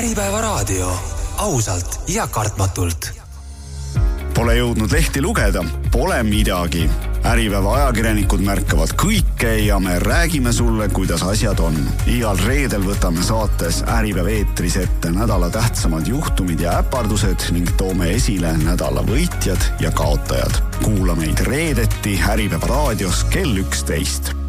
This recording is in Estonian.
Äripäeva raadio. Ausalt ja kartmatult. Pole jõudnud lehti lugeda? Pole midagi. Äripäeva ajakirjanikud märkavad kõike ja me räägime sulle, kuidas asjad on. Igal reedel võtame saates Äripäeva eetris ette nädala tähtsamad juhtumid ja äpardused ning toome esile nädala võitjad ja kaotajad. Kuula meid reedeti Äripäeva raadios kell 11.